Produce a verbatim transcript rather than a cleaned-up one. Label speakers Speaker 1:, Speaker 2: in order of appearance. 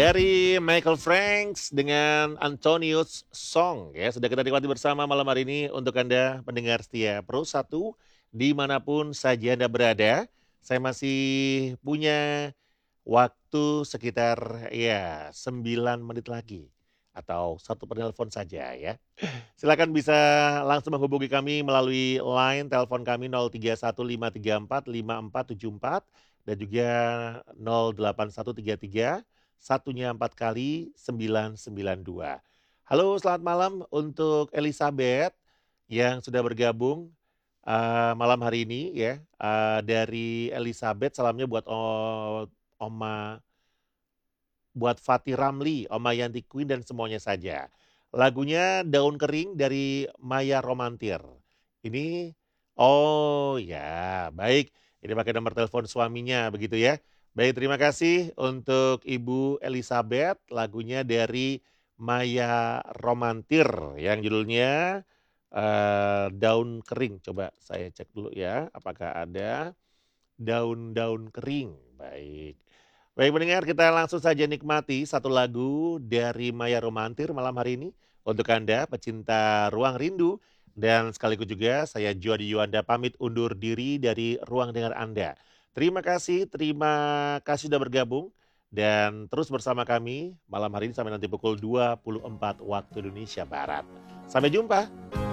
Speaker 1: Dari Michael Franks dengan Antonius Song ya, sudah kita nikmati bersama malam hari ini untuk Anda pendengar setia Pro satu dimanapun saja Anda berada. Saya masih punya waktu sekitar ya sembilan menit lagi atau satu penelpon saja ya. Silakan bisa langsung menghubungi kami melalui line telepon kami nol tiga satu lima tiga empat lima empat tujuh empat dan juga nol delapan satu tiga tiga satunya empat kali sembilan sembilan dua. Halo, selamat malam untuk Elizabeth yang sudah bergabung eh, malam hari ini ya. Eh, dari Elizabeth salamnya buat o- Oma, buat Fatih Ramli, Oma Yanti Queen dan semuanya saja. Lagunya Daun Kering dari Maya Romantir. Ini, oh ya, baik. Ini pakai nomor telepon suaminya begitu ya. Baik, terima kasih untuk Ibu Elizabeth. Lagunya dari Maya Romantir yang judulnya eh, Daun Kering. Coba saya cek dulu ya, apakah ada daun-daun kering. Baik. Baik pendengar, kita langsung saja nikmati satu lagu dari Maya Romantir malam hari ini. Untuk Anda pecinta Ruang Rindu. Dan sekaligus juga saya Juadi Yuanda pamit undur diri dari Ruang Dengar Anda. Terima kasih, terima kasih sudah bergabung. Dan terus bersama kami malam hari ini sampai nanti pukul dua puluh empat waktu Indonesia Barat. Sampai jumpa.